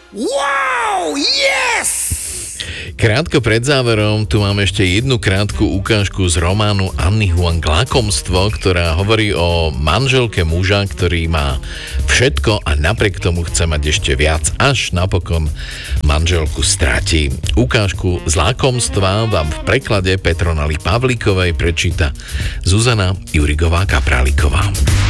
Wow, yes! Krátko pred záverom tu mám ešte jednu krátku ukážku z románu Anny Huang Lakomstvo, ktorá hovorí o manželke muža, ktorý má všetko a napriek tomu chce mať ešte viac, až napokon manželku stratí. Ukážku z lakomstva vám v preklade Petronely Pavlíkovej prečíta Zuzana Jurigová Kapráliková.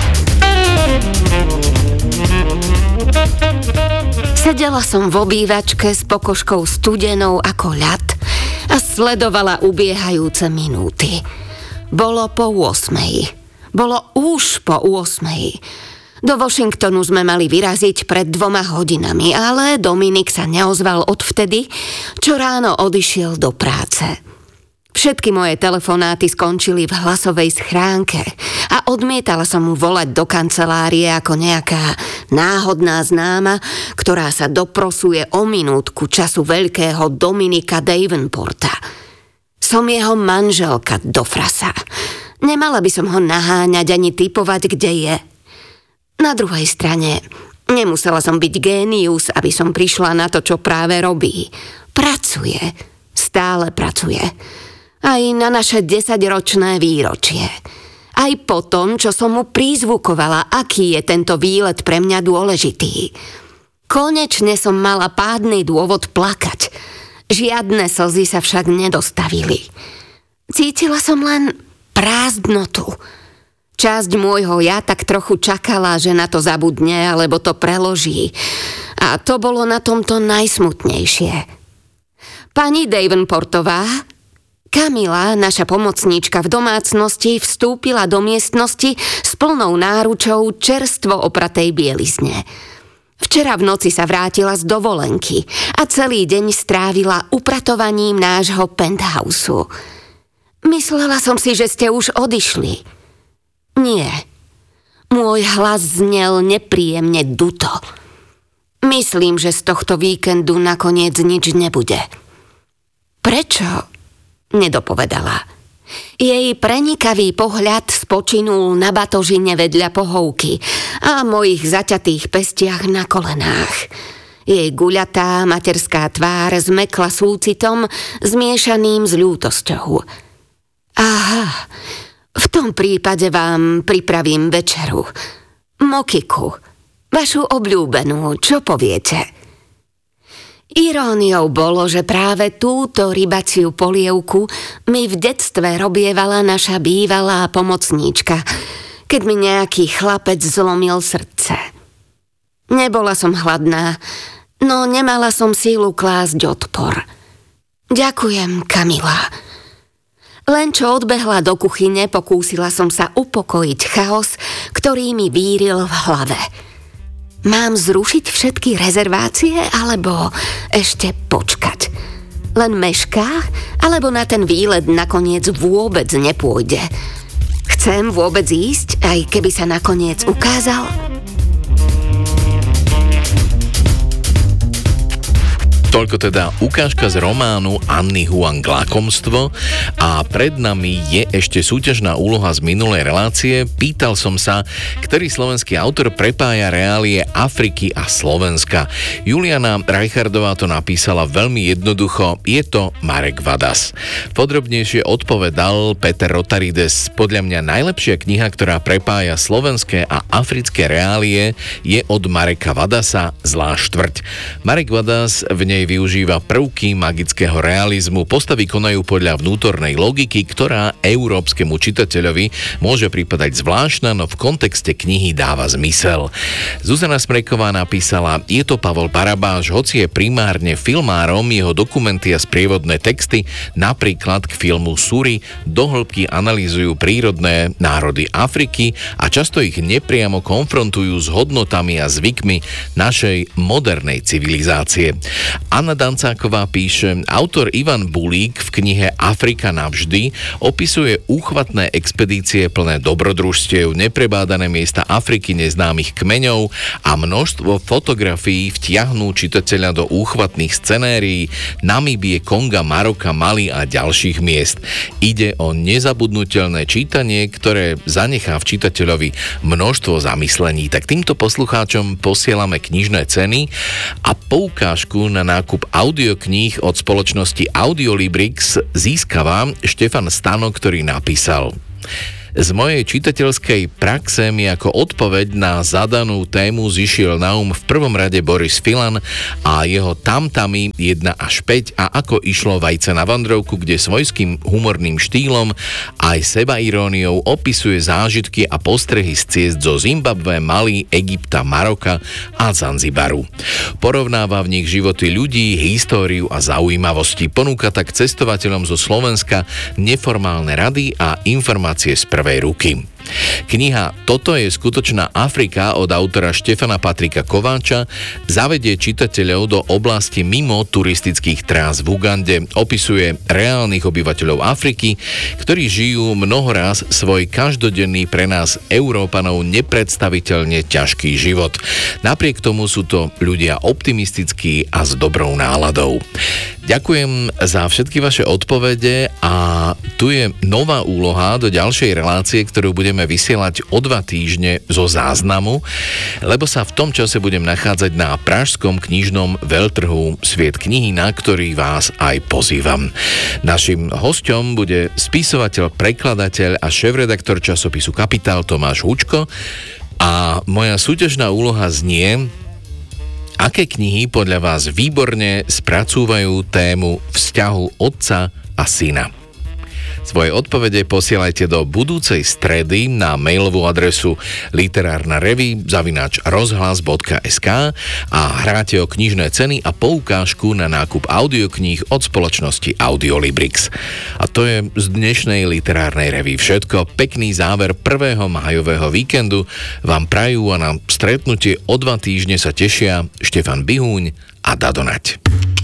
Sedela som v obývačke s pokožkou studenou ako ľad a sledovala ubiehajúce minúty. Bolo po 8. Bolo už po 8. Do Washingtonu sme mali vyraziť pred 2 hodinami, ale Dominik sa neozval odvtedy, čo ráno odišiel do práce. Všetky moje telefonáty skončili v hlasovej schránke a odmietala som mu volať do kancelárie ako nejaká náhodná známa, ktorá sa doprosuje o minútku času veľkého Dominika Davenporta. Som jeho manželka do frasa. Nemala by som ho naháňať ani tipovať, kde je. Na druhej strane, nemusela som byť génius, aby som prišla na to, čo práve robí. Pracuje. Stále pracuje. Aj na naše 10-ročné výročie. Aj po tom, čo som mu prizvukovala, aký je tento výlet pre mňa dôležitý. Konečne som mala pádny dôvod plakať. Žiadne slzy sa však nedostavili. Cítila som len prázdnotu. Časť môjho ja tak trochu čakala, že na to zabudne, alebo to preloží. A to bolo na tomto najsmutnejšie. Pani Davenportová, Kamila, naša pomocníčka v domácnosti, vstúpila do miestnosti s plnou náručou čerstvo opratej bielizne. Včera v noci sa vrátila z dovolenky a celý deň strávila upratovaním nášho penthouseu. Myslela som si, že ste už odišli. Nie. Môj hlas znel nepríjemne duto. Myslím, že z tohto víkendu nakoniec nič nebude. Prečo? Nedopovedala. Jej prenikavý pohľad spočinul na batožine vedľa pohovky a mojich zaťatých pestiach na kolenách. Jej guľatá materská tvár zmekla súcitom zmiešaným s ľútosťou. Aha, v tom prípade vám pripravím večeru. Mokiku, vašu obľúbenú, čo poviete? Iróniou bolo, že práve túto rybaciu polievku mi v detstve robievala naša bývalá pomocníčka, keď mi nejaký chlapec zlomil srdce. Nebola som hladná, no nemala som sílu klásť odpor. Ďakujem, Kamila. Len čo odbehla do kuchyne, pokúsila som sa upokojiť chaos, ktorý mi víril v hlave. Mám zrušiť všetky rezervácie, alebo ešte počkať? Len mešká, alebo na ten výlet nakoniec vôbec nepôjde? Chcem vôbec ísť, aj keby sa nakoniec ukázal? Toľko teda ukážka z románu Anny Huang Lakomstvo a pred nami je ešte súťažná úloha z minulej relácie. Pýtal som sa, ktorý slovenský autor prepája reálie Afriky a Slovenska. Juliana Reichardová to napísala veľmi jednoducho, je to Marek Vadas. Podrobnejšie odpovedal Peter Rotarides. Podľa mňa najlepšia kniha, ktorá prepája slovenské a africké reálie, je od Mareka Vadasa Zlá štvrť. Marek Vadas v nej využíva prvky magického realizmu. Postavy konajú podľa vnútornej logiky, ktorá európskemu čitateľovi môže pripadať zvláštna, no v kontexte knihy dáva zmysel. Zuzana Smreková napísala, je to Pavol Barabáš, hoci je primárne filmárom, jeho dokumenty a sprievodné texty, napríklad k filmu Suri, do hĺbky analýzujú prírodné národy Afriky a často ich nepriamo konfrontujú s hodnotami a zvykmi našej modernej civilizácie. Anna Dancáková píše, autor Ivan Bulík v knihe Afrika navždy opisuje úchvatné expedície plné dobrodružstiev, neprebádané miesta Afriky, neznámych kmeňov a množstvo fotografií vtiahnú čitateľa do úchvatných scenérií Namíbie, Konga, Maroka, Mali a ďalších miest. Ide o nezabudnutelné čítanie, ktoré zanechá v čitateľovi množstvo zamyslení. Tak týmto poslucháčom posielame knižné ceny a poukážku na nákup audiokníh od spoločnosti Audiolibrix získava Štefan Stano, ktorý napísal: Z mojej čitateľskej praxe mi ako odpoveď na zadanú tému zišiel na v prvom rade Boris Filan a jeho Tamtami 1 až 5 a ako išlo Vajce na vandrovku, kde svojským humorným štýlom aj sebairóniou opisuje zážitky a postrehy z ciest zo Zimbabwe, Mali, Egypta, Maroka a Zanzibaru. Porovnáva v nich životy ľudí, históriu a zaujímavosti. Ponúka tak cestovateľom zo Slovenska neformálne rady a informácie z prvej ruky. Kniha Toto je skutočná Afrika od autora Štefana Patrika Kováča zavedie čitateľov do oblasti mimo turistických trás v Ugande. Opisuje reálnych obyvateľov Afriky, ktorí žijú mnohoraz svoj každodenný pre nás Európanov nepredstaviteľne ťažký život. Napriek tomu sú to ľudia optimistickí a s dobrou náladou. Ďakujem za všetky vaše odpovede a tu je nová úloha do ďalšej relácie, ktorú budeme vysielať o 2 týždne zo záznamu, lebo sa v tom čase budem nachádzať na pražskom knižnom veľtrhu Sviet knihy, na ktorý vás aj pozývam. Našim hosťom bude spisovateľ, prekladateľ a šéfredaktor časopisu Kapitál Tomáš Hučko a moja súťažná úloha znie: aké knihy podľa vás výborne spracúvajú tému vzťahu otca a syna? Svoje odpovede posielajte do budúcej stredy na mailovú adresu literárna@rozhlas.sk a hráte o knižné ceny a poukážku na nákup audiokníh od spoločnosti Audiolibrix. A to je z dnešnej literárnej revue všetko. Pekný záver 1. májového víkendu vám prajú a na stretnutie o 2 týždne sa tešia Štefan Bihúň a Dado Nať.